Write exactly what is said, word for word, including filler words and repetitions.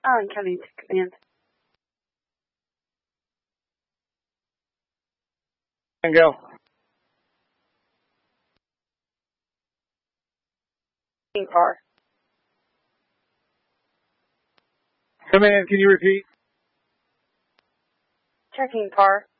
Allen County to command. And go. Car. Command, can you repeat? Checking car.